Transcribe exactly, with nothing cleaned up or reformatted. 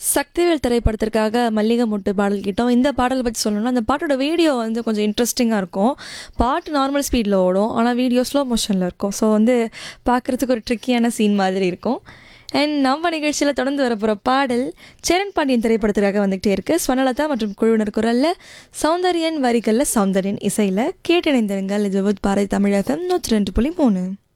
சக்திவேல் திரைப்படத்திற்காக மல்லிகை மொட்டு பாடல் கேட்டோம். இந்த பாடல் பற்றி சொல்லணும்னா அந்த பாட்டோட வீடியோ வந்து கொஞ்சம் இன்ட்ரெஸ்டிங்காக இருக்கும். பாட்டு நார்மல் ஸ்பீடில் ஓடும், ஆனால் வீடியோ ஸ்லோ மோஷனில் இருக்கும். ஸோ வந்து பார்க்குறதுக்கு ஒரு ட்ரிக்கியான சீன் மாதிரி இருக்கும். அண்ட் நம்ம நிகழ்ச்சியில் தொடர்ந்து வரப்போகிற பாடல் சேரன் பாண்டியன் திரைப்படத்திற்காக வந்துகிட்டே இருக்குது. ஸ்வர்ணலதா மற்றும் குழுவினர் குரலில், சௌந்தர்யன் வரிகளில், சௌந்தர்யன் இசையில் கேட்டிணைந்திருங்கள். இது பாரதி தமிழகம் நூற்றி ரெண்டு புள்ளி மூணு.